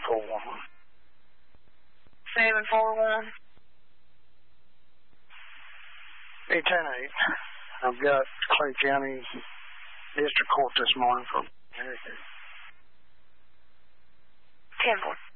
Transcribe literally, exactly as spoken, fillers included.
four one. seven four one. Hey, ten eight. I've got Clay County District Court this morning for America. ten four.